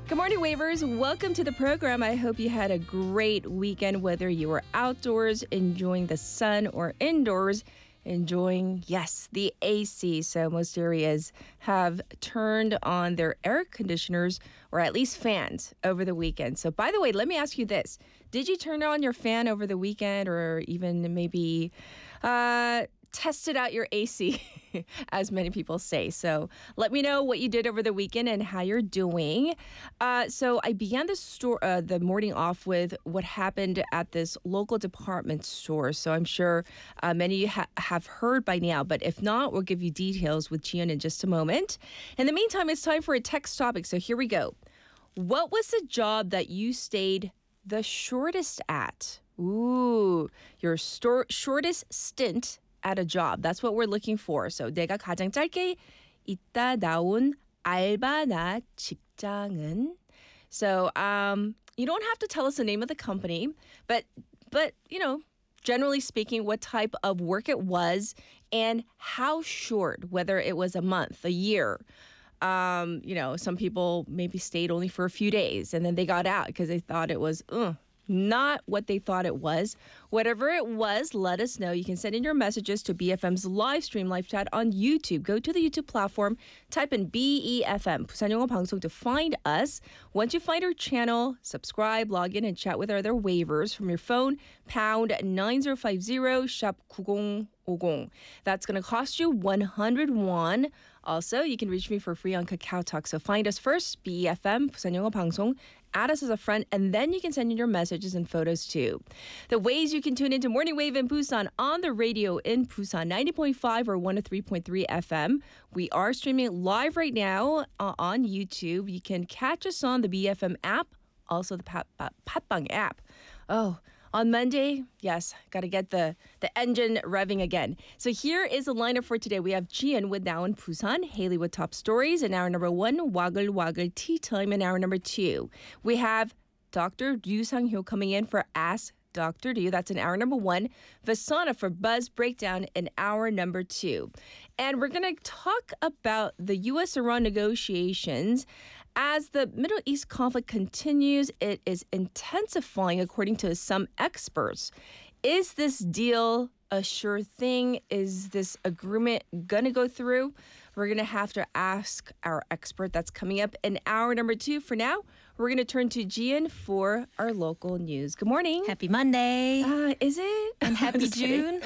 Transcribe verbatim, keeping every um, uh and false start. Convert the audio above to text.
Good morning, Wavers. Welcome to the program. I hope you had a great weekend, whether you were outdoors enjoying the sun or indoors enjoying, yes, the A C. So most areas have turned on their air conditioners or at least fans over the weekend. So by the way, let me ask you this. Did you turn on your fan over the weekend or even maybe uh, tested out your A C, as many people say? So let me know what you did over the weekend and how you're doing. Uh, so I began the store, uh, the morning off with what happened at this local department store. So I'm sure uh, many of you ha- have heard by now, but if not, we'll give you details with Jian in just a moment. In the meantime, it's time for a text topic. So here we go. What was the job that you stayed the shortest at? Ooh, your store, shortest stint at a job. That's what we're looking for. So 내가 가장 짧게 있다 나온 알바나 직장은. So um, you don't have to tell us the name of the company, but but you know, generally speaking, what type of work it was and how short, whether it was a month, a year. Um, you know, some people maybe stayed only for a few days and then they got out because they thought it was uh, not what they thought it was. Whatever it was, let us know. You can send in your messages to B F M's live stream, live chat on YouTube. Go to the YouTube platform, type in B E F M, 부산 영어 방송, to find us. Once you find our channel, subscribe, log in, and chat with our other waivers from your phone, pound nine zero five zero, shop 구공 오공. That's going to cost you one hundred won. Also, you can reach me for free on Kakao Talk. So find us first, B E F M, 부산 영어 방송. Add us as a friend, and then you can send in your messages and photos too. The ways you can tune into Morning Wave in Busan on the radio in Busan, ninety point five or one oh three point three F M. We are streaming live right now uh, on YouTube. You can catch us on the B F M app, also the Pat, uh, Patbang app. Oh, on Monday, yes, got to get the, the engine revving again. So here is the lineup for today. We have Jian with Now in Busan, Haley with Top Stories in hour number one, Waggle Waggle Tea Time in hour number two. We have Doctor Ryu Sang-hyo coming in for Ask Doctor Ryu. That's in hour number one. Vasana for Buzz Breakdown in hour number two. And we're going to talk about the U S Iran negotiations. As the Middle East conflict continues, it is intensifying, according to some experts. Is this deal a sure thing? Is this agreement going to go through? We're going to have to ask our expert. That's coming up in hour number two. For now, we're going to turn to Jian for our local news. Good morning. Happy Monday. Uh, is it? And happy Just kidding. June.